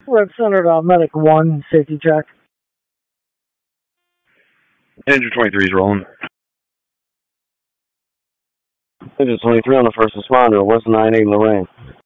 Red Center Medic 1, safety check. Engine 23 is rolling. Engine 23 on the first responder, West 98 Lorraine.